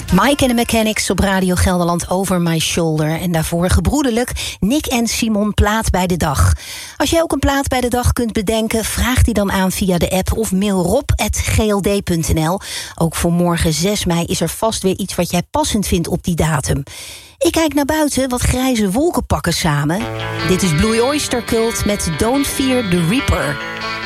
Mike en de Mechanics op Radio Gelderland, Over My Shoulder. En daarvoor gebroederlijk Nick en Simon, Plaat bij de Dag. Als jij ook een plaat bij de dag kunt bedenken, vraag die dan aan via de app of mail rob@gld.nl. Ook voor morgen 6 mei is er vast weer iets wat jij passend vindt op die datum. Ik kijk naar buiten, wat grijze wolken pakken samen. Dit is Blue Oyster Cult met Don't Fear the Reaper.